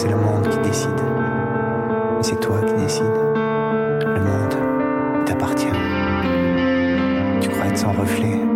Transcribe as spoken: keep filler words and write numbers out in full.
c'est le monde qui décide. Mais c'est toi qui décides. Le monde t'appartient. Tu crois être sans reflet.